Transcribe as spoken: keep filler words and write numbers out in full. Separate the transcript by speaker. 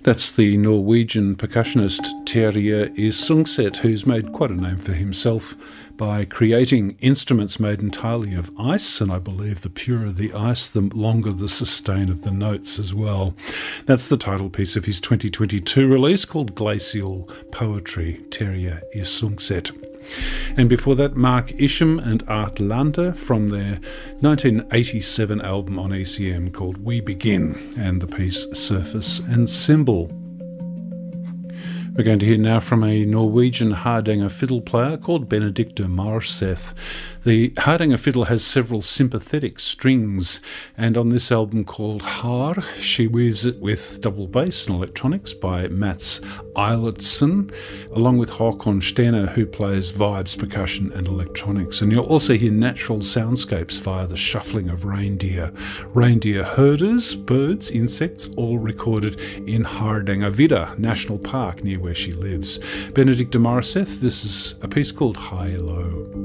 Speaker 1: That's the Norwegian percussionist Terje Isungset, who's made quite a name for himself by creating instruments made entirely of ice, and I believe the purer the ice, the longer the sustain of the notes as well. That's the title piece of his twenty twenty-two release called Glacial Poetry, Terje Isungset. And before that, Mark Isham and Art Lander from their nineteen eighty-seven album on E C M called We Begin, and the piece Surface and Symbol. We're going to hear now from a Norwegian Hardanger fiddle player called Benedicte Marseth. The Hardanger fiddle has several sympathetic strings, and on this album called Har, she weaves it with double bass and electronics by Mats Eilertsen, along with Håkon Stener, who plays vibes, percussion and electronics. And you'll also hear natural soundscapes via the shuffling of reindeer. Reindeer herders, birds, insects, all recorded in Hardangervidda National Park near where she lives. Benedicte Marseth, this is a piece called High Low.